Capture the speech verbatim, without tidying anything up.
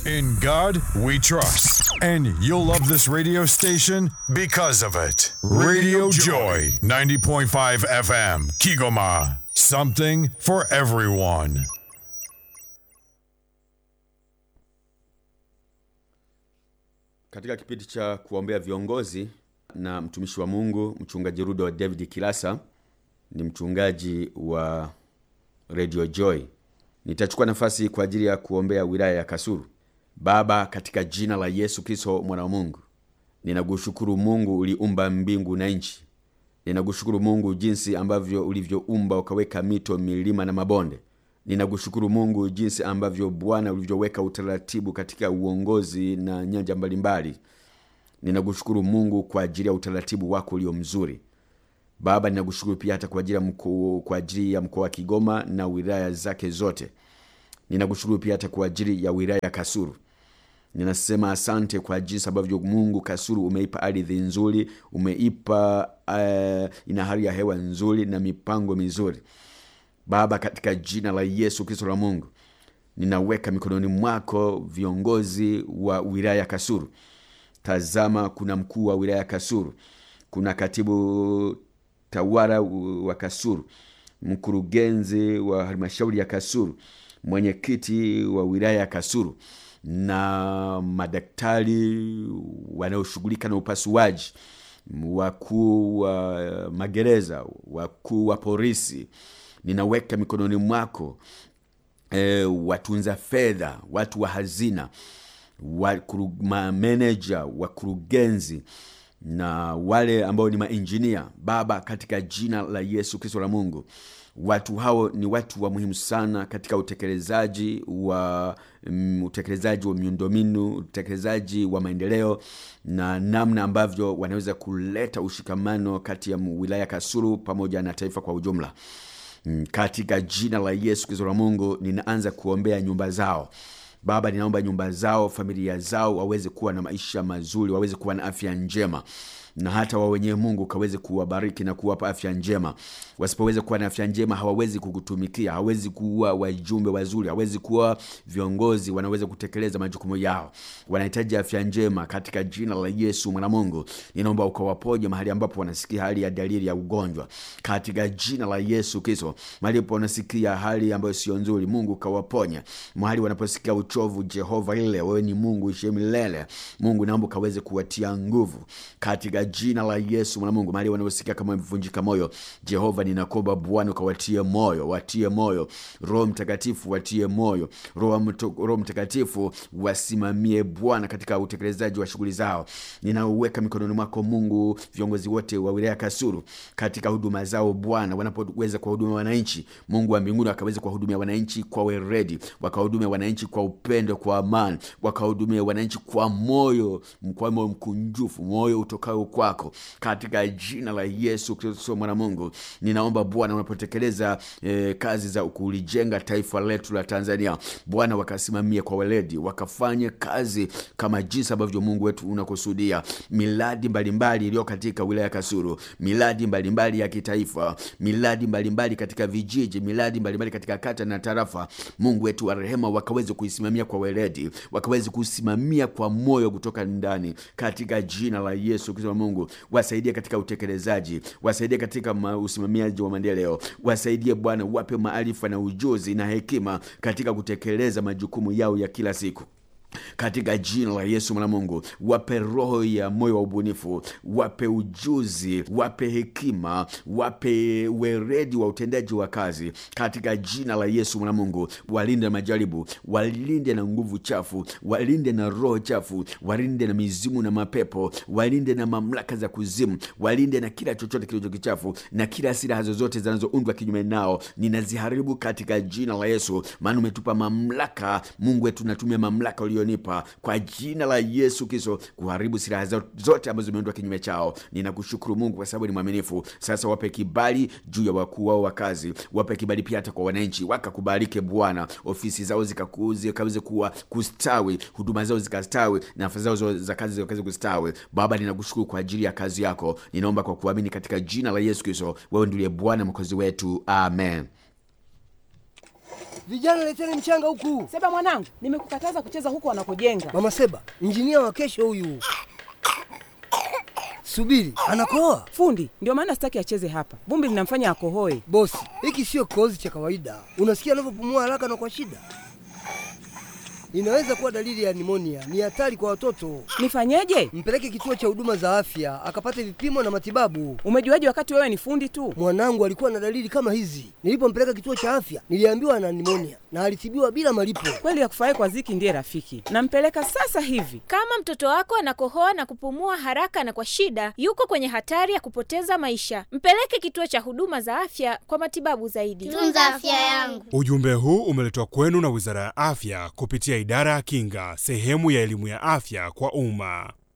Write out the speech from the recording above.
In God we trust. And you'll love this radio station because of it. Radio Joy, ninety point five F M, Kigoma. Something for everyone. Katika kipindi cha kuombea viongozi na mtumishi wa Mungu, mchungaji Rudo David Kilasa, ni mchungaji wa Radio Joy. Nitachukua nafasi kwa ajili ya kuombea wilaya ya Kasulu. Baba, katika jina la Yesu Kristo mwana wa Mungu, ninakushukuru Mungu uliumba mbingu na nchi. Ninakushukuru Mungu jinsi ambavyo ulivyoumba ukaweka mito, milima na mabonde. Ninakushukuru Mungu jinsi ambavyo Bwana ulivyoweka utaratibu katika uongozi na nyanja mbalimbali. Ninakushukuru Mungu kwa ajili ya utaratibu wako ulio mzuri. Baba, ninakushukuru pia hata kwa ajili ya mkoa kwa ajili ya mkoa wa Kigoma na wilaya zake zote. Ninakushukuru pia hata kwa ajili ya wilaya ya Kasulu. Ninasema asante kwa jinsi ambavyo Mungu Kasulu umeipa ardhi nzuri, umeipa uh, ina hali ya hewa nzuri na mipango mizuri. Baba, katika jina la Yesu Kristo la Mungu, ninaweka mikononi mwako viongozi wa wilaya ya Kasulu. Tazama, kuna mkuu wa wilaya ya Kasulu, kuna katibu tawala wa Kasulu, mkurugenzi wa halmashauri ya Kasulu, mwenyekiti wa wilaya ya Kasulu, na madaktari wanaoshughulika na upasuaji, wakuu wa magereza, wakuu wa polisi. Ninaweka mikononi mwako e, watunza fedha, watu wa hazina, wakuru, ma manager, wakurugenzi na wale ambao ni maengineer. Baba, katika jina la Yesu Kristo la Mungu, watu hao ni watu wa muhimu sana katika utekelezaji wa um, utekelezaji wa miundombinu, utekelezaji wa maendeleo na namna ambavyo wanaweza kuleta ushikamano kati ya wilaya Kasulu pamoja na taifa kwa ujumla. Katika jina la Yesu Kristo la Mungu, ninaanza kuombea nyumba zao. Baba, ninaomba nyumba zao, familia zao waweze kuwa na maisha mazuri, waweze kuwa na afya njema. Na hata wao wenyewe Mungu kaweze kuwabariki na kuwapa afya njema. Wasipoweza kuwa na afya njema, hawawezi kukutumikia, hawawezi kuwa wajumbe wazuri, hawawezi kuwa viongozi wanaweza kutekeleza majukumu yao. Wanahitaji afya njema. Katika jina la Yesu mwana Mungu, ninaomba ukawaponye mahali ambapo wanasikia hali ya dalili ya ugonjwa. Katika jina la Yesu Kristo, mahali ambapo wanasikia hali ambayo sio nzuri, Mungu kawaponye. Mahali wanaposikia uchovu, Jehova ile, wewe ni Mungu ishiye milele. Mungu, naomba kaweze kuwatia nguvu. Katika jina la Yesu mwana Mungu, mahali wanaosikia kama wamevunjika moyo, Jehova ninakuomba Bwana ukawatie moyo, watie moyo. Roho Mtakatifu watie moyo. Roho Roho Mtakatifu wasimamie Bwana katika utekelezaji wa shughuli zao. Ninauweka mikononi mwako Mungu viongozi wote wa wilaya Kasulu katika huduma zao Bwana, wanapoweza kuwahudumia wananchi. Mungu wa mbinguni akaweze kuwahudumia wananchi kwa weledi, wakahudumia wananchi kwa upendo, kwa amani, wakahudumia wananchi kwa moyo, kwa moyo mkunjufu, moyo utokao kwako. Katika jina la Yesu Kristo mwana Mungu, ninaomba Bwana unapotekeleza e, kazi za kulijenga taifa letu la Tanzania, Bwana wakasimamie kwa weledi, wakafanye kazi kama jinsi ambavyo Mungu wetu unakusudia. Miladi mbalimbali iliyo katika wilaya Kasulu, miladi mbalimbali ya kitaifa, miladi mbalimbali katika vijiji, miladi mbalimbali katika kata na tarafa, Mungu wetu wa rehema wakaweze kuisimamia kwa weledi, wakaweze kusimamia kwa moyo kutoka ndani. Katika jina la Yesu Kristo Mungu, wasaidie katika utekelezaji, wasaidie katika usimamiaji wa maendeleo, wasaidie Bwana, wape maarifa na ujuzi na hekima katika kutekeleza majukumu yao ya kila siku. Katika jina la Yesu mwana Mungu, wape roho ya moyo wa ubunifu, wape ujuzi, wape hekima, wape weledi wa utendaji wa kazi. Katika jina la Yesu mwana Mungu, walinde na majaribu, walinde na nguvu chafu, walinde na roho chafu, walinde na mizimu na mapepo, walinde na mamlaka za kuzimu, walinde na kila chochote kilicho kichafu, na kila silaha zozote zinazoundwa kinyume nao ninaziharibu katika jina la Yesu. Maana umetupa mamlaka Mungu wetu, tunatumia mamlaka ulionipa kwa jina la Yesu Kristo kuharibu silaha zote ambazo zimeundwa kinyume chao. Ninakushukuru Mungu kwa sababu ni mwaminifu. Sasa wape kibali juu ya wakuu wao wa kazi, wape kibali pia hata kwa wananchi, wakakubariki Bwana, ofisi zao zikakuze kaweze kuwa kustawi, huduma zao zikastawi, na nafasi zao za kazi zikaweze kustawi. Baba, ninakushukuru kwa ajili ya kazi yako. Ninaomba kwa kuamini katika jina la Yesu Kristo, wewe ndiye Bwana mwokozi wetu. Amen. Vijana leteni mchanga huku. Seba mwanangu, nimekukataza kucheza huko wanakojenga. Mama Seba, injinia wa kesho huyu. Subiri, anakohoa. Fundi, ndio maana sitaki acheze hapa. Vumbi linamfanya akohoe. Bosi, hiki sio kohozi cha kawaida. Unasikia anavyopumua haraka na kwa shida. Inaweza kuwa dalili ya pneumonia. Ni hatari kwa watoto. Nifanyeje? Mpeleke kituo cha huduma za afya, akapate vipimo na matibabu. Umejuaje wakati wewe ni fundi tu? Mwanangu alikuwa na dalili kama hizi. Nilipompeleka kituo cha afya, niliambiwa ana pneumonia na alitibiwa bila malipo. Kweli ya kufurahi kwa Ziki ndiye rafiki. Nampeleka sasa hivi. Kama mtoto wako anakohoa na kupumua haraka na kwa shida, yuko kwenye hatari ya kupoteza maisha. Mpeleke kituo cha huduma za afya kwa matibabu zaidi. Tunza afya yangu. Ujumbe huu umeletwa kwenu na Wizara ya Afya kupitia Idara ya Kinga, sehemu ya elimu ya afya kwa umma.